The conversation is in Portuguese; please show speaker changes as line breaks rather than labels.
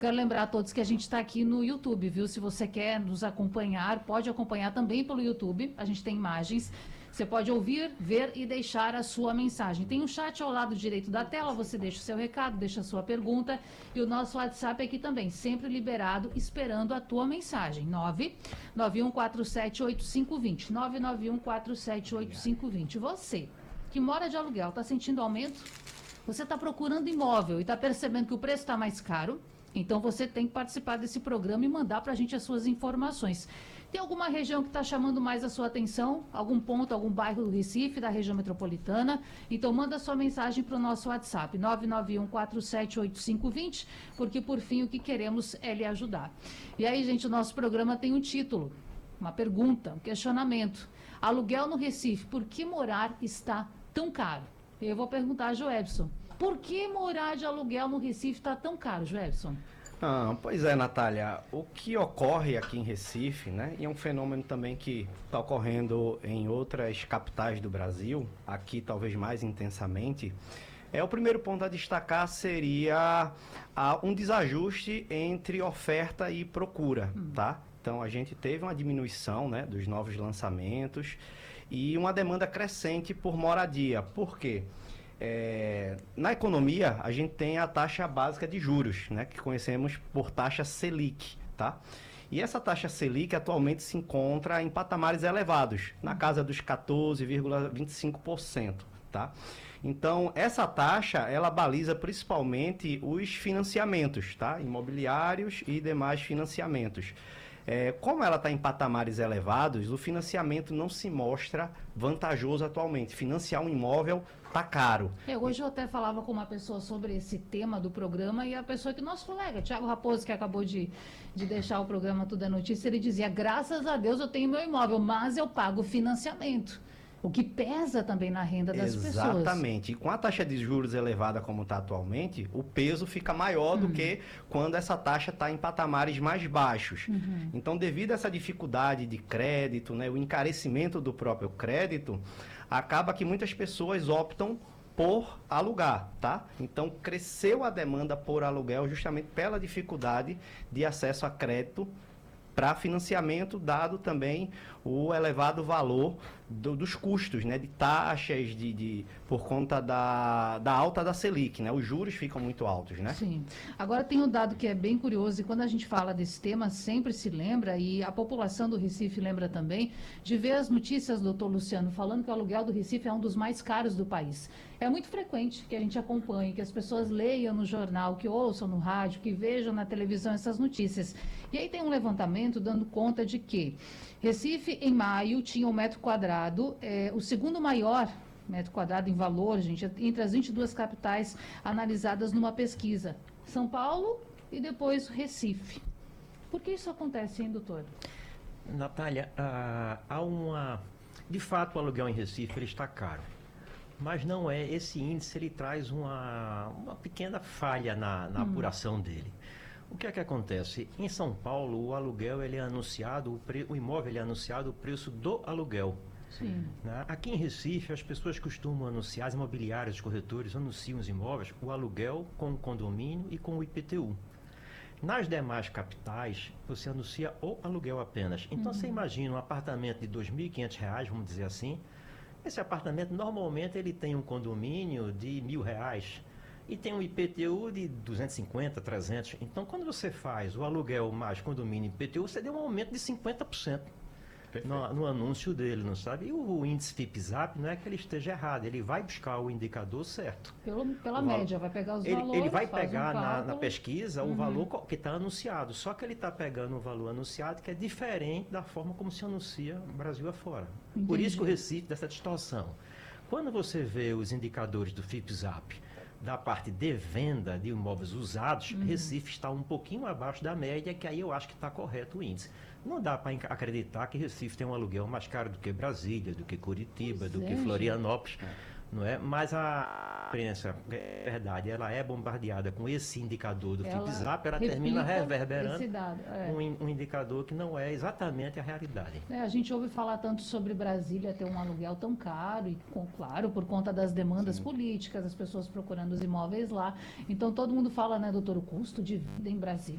Quero lembrar a todos que a gente está aqui no YouTube, viu? Se você quer nos acompanhar, pode acompanhar também pelo YouTube. A gente tem imagens. Você pode ouvir, ver e deixar a sua mensagem. Tem um chat ao lado direito da tela, você deixa o seu recado, deixa a sua pergunta. E o nosso WhatsApp aqui também, sempre liberado, esperando a tua mensagem. 991478520. 991478520. Você que mora de aluguel, está sentindo aumento? Você está procurando imóvel e está percebendo que o preço está mais caro? Então você tem que participar desse programa e mandar para a gente as suas informações. Tem alguma região que está chamando mais a sua atenção? Algum ponto, algum bairro do Recife, da região metropolitana? Então manda sua mensagem para o nosso WhatsApp, 991478520, porque por fim o que queremos é lhe ajudar. E aí, gente, o nosso programa tem um título, uma pergunta, um questionamento. Aluguel no Recife, por que morar está tão caro? Eu vou perguntar a Joelson. Por que morar de aluguel no Recife está tão caro, Joelson?
Pois é, Natália, o que ocorre aqui em Recife, né, e é um fenômeno também que está ocorrendo em outras capitais do Brasil, aqui talvez mais intensamente, o primeiro ponto a destacar seria um desajuste entre oferta e procura, tá? Então a gente teve uma diminuição, né, dos novos lançamentos e uma demanda crescente por moradia. Por quê? Na economia, a gente tem a taxa básica de juros, né, que conhecemos por taxa Selic, tá? E essa taxa Selic atualmente se encontra em patamares elevados, na casa dos 14,25%, tá? Então, essa taxa, ela baliza principalmente os financiamentos, tá? Imobiliários e demais financiamentos. Como ela está em patamares elevados, o financiamento não se mostra vantajoso atualmente. Financiar um imóvel está caro.
Hoje eu até falava com uma pessoa sobre esse tema do programa e a pessoa que nosso colega, Thiago Raposo, que acabou de deixar o programa Tudo é Notícia, ele dizia, graças a Deus eu tenho meu imóvel, mas eu pago financiamento. O que pesa também na renda das pessoas.
Exatamente. E com a taxa de juros elevada como está atualmente, o peso fica maior do que quando essa taxa está em patamares mais baixos. Então, devido a essa dificuldade de crédito, né, o encarecimento do próprio crédito, acaba que muitas pessoas optam por alugar, tá? Então, cresceu a demanda por aluguel justamente pela dificuldade de acesso a crédito para financiamento, dado também o elevado valor dos custos, né, de taxas, por conta da alta da Selic, né, os juros ficam muito altos, né?
Sim. Agora tem um dado que é bem curioso e quando a gente fala desse tema sempre se lembra e a população do Recife lembra também de ver as notícias, doutor Luciano, falando que o aluguel do Recife é um dos mais caros do país. É muito frequente que a gente acompanhe, que as pessoas leiam no jornal, que ouçam no rádio, que vejam na televisão essas notícias. E aí tem um levantamento dando conta de que Recife, em maio, tinha um metro quadrado, o segundo maior metro quadrado em valor, gente, entre as 22 capitais analisadas numa pesquisa. São Paulo e depois Recife. Por que isso acontece, hein, doutor?
Natália, de fato, o aluguel em Recife ele está caro. Mas não é, esse índice ele traz uma pequena falha na apuração dele. O que é que acontece? Em São Paulo, o aluguel ele é anunciado, o imóvel ele é anunciado o preço do aluguel.
Sim.
Né? Aqui em Recife, as pessoas costumam anunciar, as imobiliárias, os corretores anunciam os imóveis, o aluguel com o condomínio e com o IPTU. Nas demais capitais, você anuncia o aluguel apenas. Então, você imagina um apartamento de R$ 2.500, vamos dizer assim. Esse apartamento, normalmente, ele tem um condomínio de R$ 1.000 e tem um IPTU de 250, 300. Então, quando você faz o aluguel mais condomínio e IPTU, você deu um aumento de 50%. No anúncio dele, não sabe? E o índice FIPZAP não é que ele esteja errado, ele vai buscar o indicador certo.
Pela média, vai pegar os valores.
Ele vai pegar na pesquisa o valor que está anunciado, só que ele está pegando o valor anunciado que é diferente da forma como se anuncia no Brasil afora.
Entendi.
Por isso que o Recife dessa distorção. Quando você vê os indicadores do FIPZAP da parte de venda de imóveis usados, Recife está um pouquinho abaixo da média, que aí eu acho que está correto o índice. Não dá para acreditar que Recife tem um aluguel mais caro do que Brasília, do que Curitiba, do que Florianópolis, não é? Mas a imprensa, é verdade, ela é bombardeada com esse indicador do FIPZAP, ela termina reverberando um indicador que não é exatamente a realidade.
A gente ouve falar tanto sobre Brasília ter um aluguel tão caro, e claro, por conta das demandas políticas, as pessoas procurando os imóveis lá. Então todo mundo fala, né, doutor, o custo de vida em Brasília